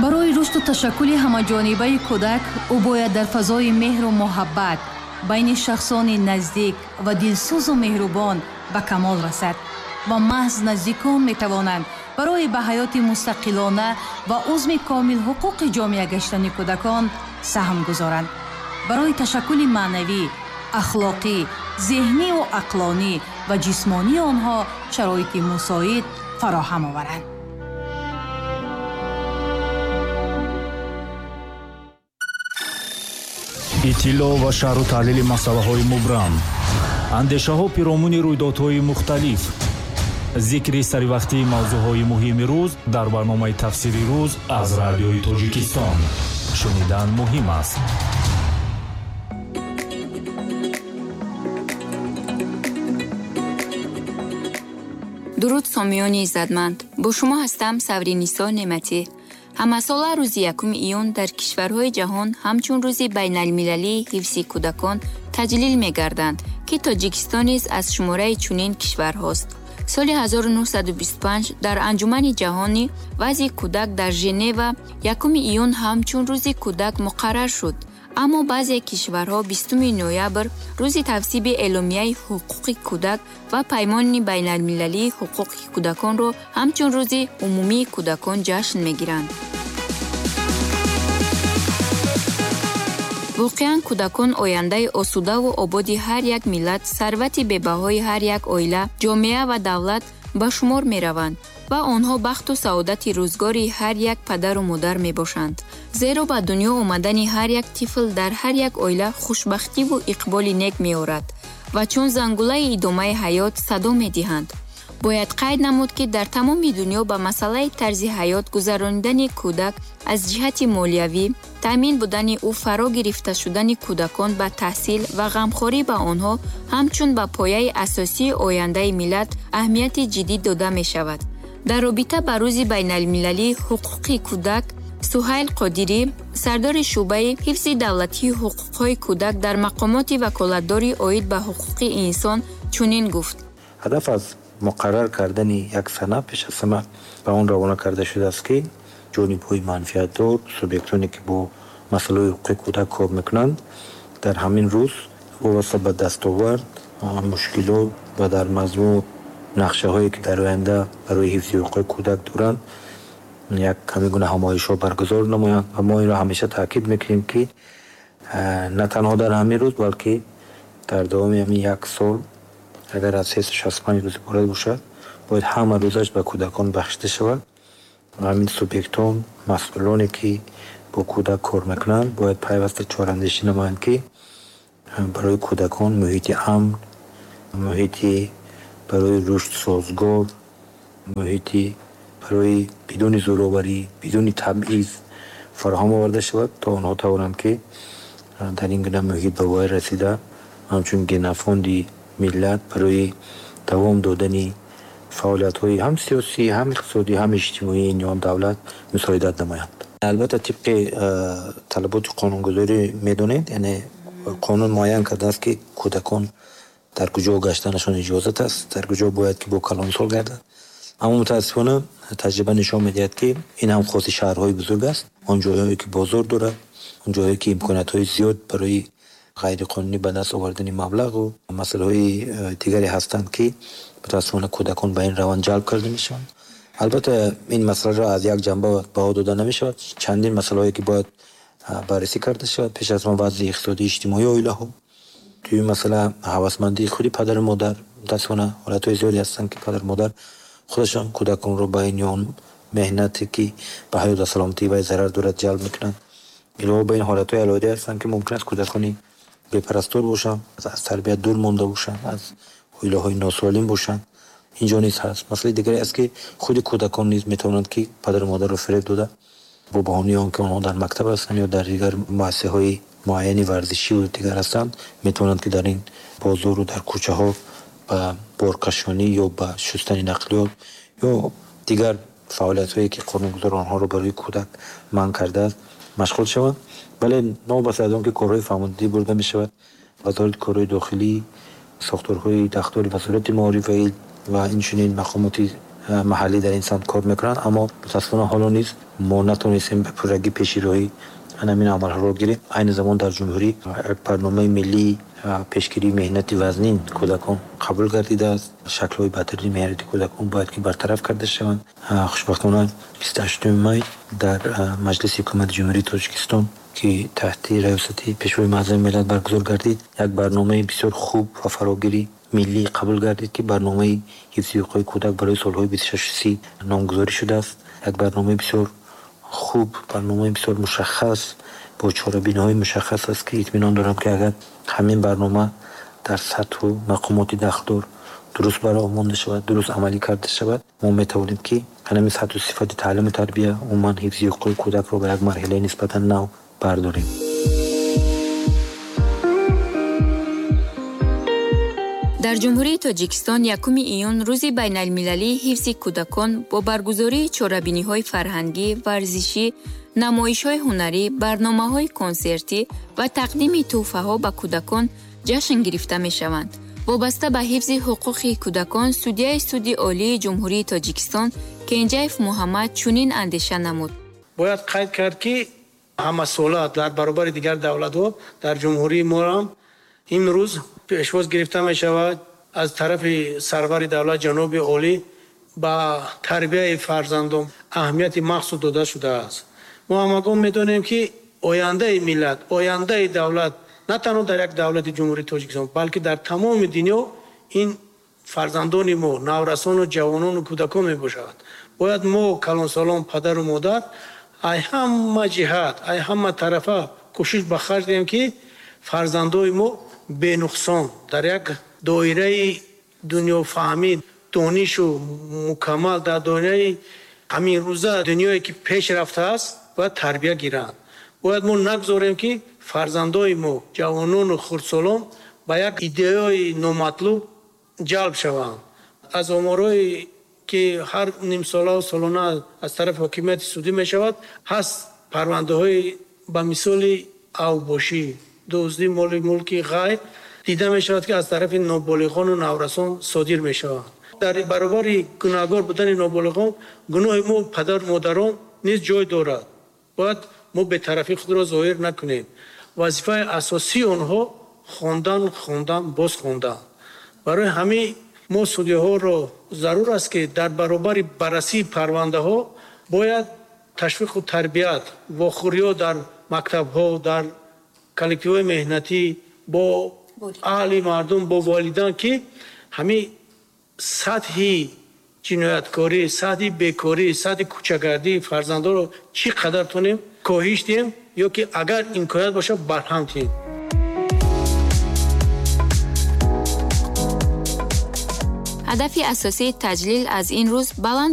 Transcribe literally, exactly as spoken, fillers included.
барои рушду ташаккули ҳамаҷонибаи кӯдак ӯ бояд дар фазои меҳру муҳаббат байни шахсони наздик ва дилсӯзу меҳрубон ба камол расад ва маҳз наздикон метавонанд барои ба ҳаёти мустақилона ва узми комил ҳуқуқи ҷомеа гаштани кӯдакон саҳм гузоранд. барои ташаккули маънавӣ, ахлоқӣ, зеҳниву ақлонӣ ва ҷисмонии онҳо шароити мусоид фароҳам оваранд. иттилоъ ва шарҳу таҳлили масъалаҳои мубрам, андешаҳо пиромуни рӯйдодҳои мухталиф, зикри саривақтии мавзӯъҳои муҳими рӯз дар барномаи тафсири рӯз аз радиои Тоҷикистон. шунидан муҳим аст. дуруд сомиёни иззатманд, бо шумо ҳастам Савриниссо Неъматӣ. ҳамасола рӯзи якум июн дар кишварҳои ҷаҳон ҳамчун рӯзи байналмилалии ҳифзи кӯдакон таҷлил мегарданд, ки Тоҷикистон низ аз шумораи чунин кишварҳост. соли ҳазору нуҳсаду бисту панҷ дар Анҷумани ҷаҳонӣ вазъи кӯдак дар Женева якуми июн ҳамчун рӯзи кӯдак муқаррар шуд. аммо баъзе кишварҳо бистуми ноябр рӯзи тавсиби эъломияи ҳуқуқи кӯдак ва паймони байналмилалии ҳуқуқи кӯдаконро ҳамчун рӯзи умумии кӯдакон ҷашн мегиранд. воқеан кӯдакон ояндаи осудаву ободи ҳар як миллат, сарвати бебаҳои ҳар як оила, ҷомеа ва давлат ба шумор мераванд ва онҳо бахту саодати рӯзгори ҳар як падару модар мебошанд. зеро ба дунё омадани ҳар як тифл дар ҳар як оила хушбахтиву иқболи нек меорад ва чун зангулаи идомаи ҳаёт садо медиҳанд. бояд қайд намуд, ки дар тамоми дунё ба масъалаи тарзи ҳаёт гузаронидани кӯдак аз ҷиҳати молиявӣ, таъмин будани ӯ фаро гирифта шудани кӯдакон ба таҳсил ва ғамхорӣ ба онҳо ҳамчун ба пояи асосии ояндаи миллат аҳамияти ҷиддӣ дода мешавад. дар робита ба рӯзи байналмилалии ҳуқуқи кӯдак, Суҳайл Қодирӣ, сардори шуъбаи ҳифзи давлатии ҳуқуқҳои кӯдак дар мақомоти ваколатдорӣ оид ба ҳуқуқи инсон чунин гуфт: ҳадаф аз муқаррар кардани як сана пеш аз ҳама ба он равона карда шудааст, ки ҷонибҳои манфиатдор, субъектоне ки бо масъалаҳои ҳуқуқи кӯдак кор мекунанд, дар ҳамин рӯз вобаста ба дастовард, мушкилот ва дар мазмун нақшаҳое ки дар оянда барои ҳифзи ҳуқуқи кӯдак доранд, як ҳамин гуна ҳамоишҳо баргузор намоянд. ва мо инро ҳамеша таъкид мекунем, ки на танҳо дар ҳамин рӯз, балки дар давоми ҳамин як сол, агар аз сесад و шасту панҷ рӯз иборат бошад, бояд ҳама рӯзаш ба кӯдакон бахшида шавад. ва ҳамин субъектон, масъулоне ки бо кӯдак кор мекунанд, бояд пайваста чорандешӣ намоянд, ки барои кӯдакон муҳити амн, муҳити барои рушд созгор, муҳити барои бидуни зӯроварӣ, бидуни табъиз фароҳам оварда шавад, то онҳо тавонанд, ки дар ин гуна муҳит ба воя расида ҳамчун генофонди миллат барои давом додани фаъолиятҳои ҳам сиёсӣ, ҳам иқтисодӣ, ҳам иҷтимоӣ ниём давлат мусоидат намоянд. албатта тибқи талаботи қонунгузорӣ медонед, яъне қонун муайян кардааст, ки кӯдакон дар куҷо гаштанашон иҷозат аст, дар куҷо бояд ки бо калонсол гардад. аммо мутаассифона таҷриба нишон медиҳад, ки ин ҳам хоси шаҳрҳои бузург аст. он ҷойҳое ки бозор дорад, он ҷойҳое ки имкониятҳои зиёд барои ғайриқонунӣ ба даст овардани маблағу масъалаҳои дигаре ҳастанд, ки мутаассифона кӯдакон ба ин раванд ҷалб карда мешаванд. албатта ин масъаларо аз як ҷанба баҳо дода намешавад. чандин масъалаҳое ки бояд баррасӣ карда шавад. пеш аз ҳама вазъи иқтисодии иҷтимоии оилаҳо, дуюм масъала ҳавасмандии худи падару модар. мутаассифона ҳолатҳои зиёде ҳастанд, ки падару модар худашон кӯдаконро ба ин ён меҳнате, ки ба ҳаёт ва саломатии вай зарар дорад, ҷалб мекунанд. илова ба ин ҳолатҳои алоҳида ҳастанд, ки мумкин аст кӯдакони бепарастор бошанд, аз тарбият дур монда бошанд, аз оилаҳои носолим бошанд. инҷо низ ҳаст. масъалаи дигаре аст, ки худи кӯдакон низ метавонанд, ки падару модарро фиреб дода, бо баҳонаи он ки онҳо дар мактаб ҳастанд ё дар дигар муассисаҳои муайяни варзишиву дигар ҳастанд, метавонанд, ки дар ин бозору дар кӯчаҳо ба боркашонӣ ё ба шустани нақлиёт ё дигар фаъолиятҳое ки қонунгузор онҳоро барои кӯдак манъ кардааст машғул шаванд. вале новобаста аз он ки корҳои фаҳмондидӣ бурда мешавад, вазорати корҳои дохилӣ, сохторҳои дахтори вазорати маориф ва илм ва инчунин мақомоти محلی در این سمت کار میکنند، اما متاسفانه حالا نیست ما نتونستیم به پورگی پیشروی همین عملها رو گیریم. این زمان در جمهوری یک برنامه ملی پیشگیری مهنت وزنین کودکان قبول گردیده است. شکل‌های بدترین مهنت کودکان باید که برطرف کرده شوند. خوشبختانه بیست و هشتم می در مجلس حکومت جمهوری تاجیکستان که تحت ریاست پیشوای معظم ملت برگزار گردید، یک برنامه بسیار خوب و فراگیری ملی قبول گردید که برنامه حفظ حقوق کودک برای سالهای بیست و شش سی نامگذاری شده است. یک برنامه بسیار خوب، برنامه بسیار مشخص با چاره‌بینی‌های مشخص است که اطمینان دارم که اگر همین برنامه در سطح و مقامات داخل درست برای مانده شود، درست عملی کرده شود، ما میتوانیم که همین سطح و صفت تعلیم و تربیت عموما حفظ حقوق کودک را به یک مرحله نسبتاً نو برداریم. در جمهوری تاجیکستان یکم ایون روز بین المللی حفظ کودکان با برگزاری چاره‌بینی‌های فرهنگی، ورزشی، نمایش‌های هنری، برنامه‌های کنسرتی و تقدیم تحفه‌ها به کودکان جشن گرفته می‌شوند. وابسته به حفظ حقوق کودکان، سودیه سودی عالی جمهوری تاجیکستان کنجایف محمد چنین اندیشه نمود. باید قید کرد که همه ساله در برابر دیگر دولت‌ها در جمهوری ما هم این روز پیشواز گرفته می شود از طرف سرور دولت جناب عالی با تربیت فرزندان اهمیت مخصوص داده شده است. ما همگان می‌دانیم که آینده ملت، آینده دولت نه تنها در یک دولت جمهوری تاجیکستان بلکه در تمام دنیا این فرزندان ما، نورسان و جوانان و کودکان میباشد. باید ما کلانسالان، پدر و مادر ای همه جهت، ای همه طرفه کوشش به خرج دهیم که فرزندان ما به نقصان در یک دایره دنیا فهمید، دانش و مکمل در دایره همین روزه دنیایی که پیش رفته است و تربیت گیرند. باید ما نگذاریم که فرزندان ما، جوانان و خردسالان با یک ایده‌های نامطلوب جلب شوند. از آمارهایی که هر نیم ساله و سالانه از طرف حکومت سودی می شود هست پرونده های به مثال اوباشی، دزدی مال ملکی غیر دیده می شود که از طرف نابالغان و نورسان صادر می شود. در برابر گناهکار بودن نابالغان گناه ما پدر مادران نیز جای دارد. باید ما به طرفی خود را ظاهر نکنیم. وظیفه اساسی آنها خواندن، خواندن، باز خواندن. برای همین ما سودیه ها را ضرور است که در برابر بررسی پرونده ها باید تشویق و تربیت و خوری در مکتب ها، در کلکتیو های مهنتی با اهل مردم، با والدان که همین سطحی جنایتکاری، سطحی بیکاری، سطح کوچگردی فرزندان رو چی قدر تونیم کاهش دیم یا که اگر امکانات باشه برهم دیم. هدف اساسی تجلیل از این روز بلند